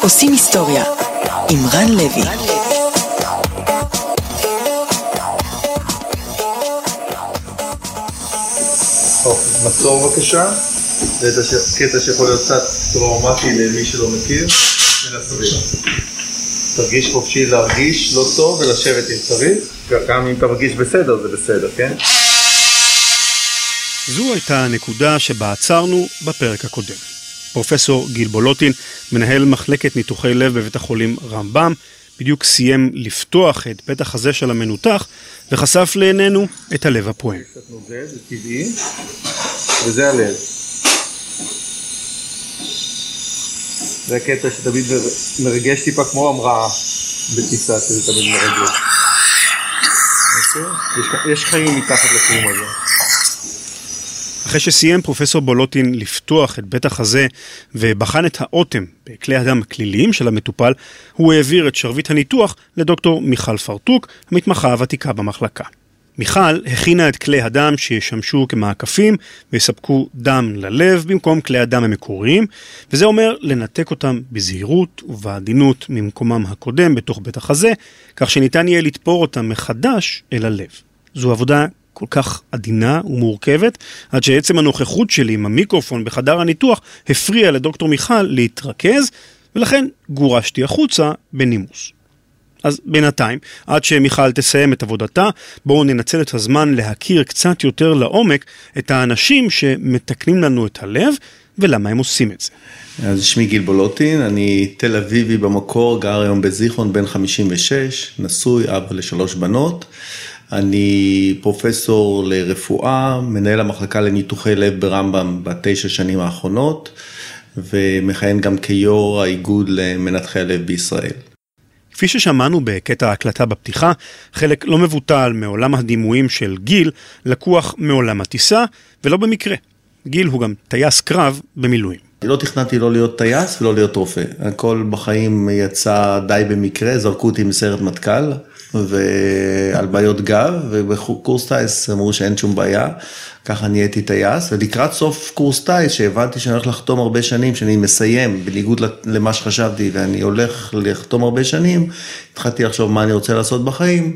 עושים היסטוריה עם רן לוי. מצור בבקשה, זה קטע שיכול להיות קצת טראומטי למי שלא מכיר. תרגיש חופשי להרגיש לא טוב ולשבת אם צריך, גם אם אתה מרגיש בסדר זה בסדר, כן? זו הייתה הנקודה שבה עצרנו בפרק הקודם. פרופסור גיל בולוטין, מנהל מחלקת ניתוחי לב בבית החולים רמב"ם, בדיוק סיים לפתוח את פתח הזה של המנותח וחשף לעינינו את הלב הפועם. קצת נוזל, זה טבעי, וזה הלב. זה הקטע שתמיד מרגש טיפה כמו המראה בטיסה, שזה תמיד מרגש. יש חיים מתחת לקרום הזה. אחרי שסיים פרופסור בולוטין לפתוח את בית החזה ובחן את האוטם בכלי הדם הכליליים של המטופל, הוא העביר את שרביט הניתוח לדוקטור מיכל פרטוק, המתמחה הוותיקה במחלקה. מיכל הכינה את כלי הדם שישמשו כמעקפים ויספקו דם ללב במקום כלי הדם המקוריים, וזה אומר לנתק אותם בזהירות ובעדינות ממקומם הקודם בתוך בית החזה, כך שניתן יהיה לתפור אותם מחדש אל הלב. זו עבודה כל כך עדינה ומורכבת, עד שעצם הנוכחות שלי עם המיקרופון בחדר הניתוח הפריע לדוקטור מיכל להתרכז, ולכן גורשתי החוצה בנימוס. אז בינתיים, עד שמיכל תסיים את עבודתה, בואו ננצל את הזמן להכיר קצת יותר לעומק את האנשים שמתקנים לנו את הלב, ולמה הם עושים את זה. אז שמי גיל בולוטין, אני תל אביבי במקור, גר היום בזיכרון, בן 56, נשוי, אבא ל3 בנות. אני פרופסור לרפואה, מנהל המחלקה לניתוחי לב ברמב"ם ב9 שנים האחרונות, ומכהן גם כיו"ר האיגוד למנתחי הלב בישראל. כפי ששמענו בקטע ההקלטה בפתיחה, חלק לא מבוטל מעולם הדימויים של גיל לקוח מעולם הטיסה, ולא במקרה. גיל הוא גם טייס קרב במילואים. לא תכננתי לא להיות טייס ולא להיות רופא. הכל בחיים יצא די במקרה, זרקו אותי מסיירת מטכ"ל, ועל בעיות גב, ובקורס טייס אמרו שאין שום בעיה, ככה נהייתי טייס, ולקראת סוף קורס טייס, שהבנתי שאני הולך לחתום הרבה שנים, שאני מסיים, בניגוד למה שחשבתי, ואני הולך לחתום הרבה שנים, התחלתי לחשוב מה אני רוצה לעשות בחיים,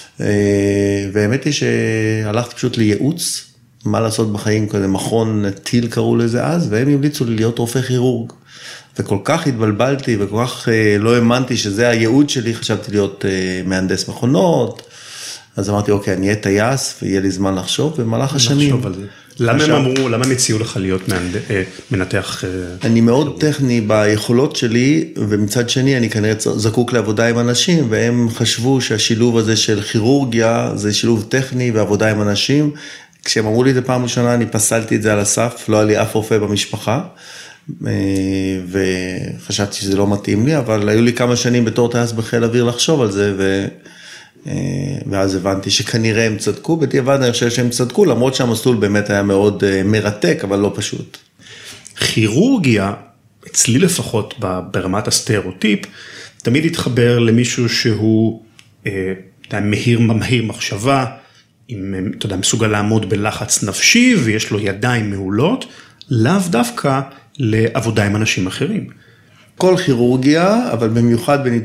והאמת היא שהלכתי פשוט לייעוץ, מה לעשות בחיים, כזה מכון טיל קראו לזה אז, והם המליצו לי להיות רופא כירורג. וכל כך התבלבלתי וכל כך לא האמנתי שזה הייעוד שלי, חשבתי להיות מהנדס מכונות, אז אמרתי אוקיי, אני אהיה טייס ויהיה לי זמן לחשוב, במהלך השנים. למה הם אמרו, למה הם הציעו לך להיות מנתח? אני מאוד טכני ביכולות שלי, ומצד שני אני כנראה זקוק לעבודה עם אנשים, והם חשבו שהשילוב הזה של כירורגיה, זה שילוב טכני ועבודה עם אנשים. כשהם אמרו לי את זה פעם ראשונה, אני פסלתי את זה על הסף, לא היה לי אף רופא במשפחה, וחשבתי שזה לא מתאים לי, אבל היו לי כמה שנים בתור טייס בחיל אוויר לחשוב על זה, ואז הבנתי שכנראה הם צדקו, בדיעבד אני חושב שהם צדקו, למרות שהמסלול באמת היה מאוד מרתק, אבל לא פשוט. כירורגיה, אצלי לפחות ברמת הסטריאוטיפ, תמיד התחבר למישהו שהוא מהיר מחשבה, אתה יודע, מסוגל לעמוד בלחץ נפשי, ויש לו ידיים מעולות, לאו דווקא לעבודה עם אנשים אחרים. כל כירורגיה, אבל במיוחד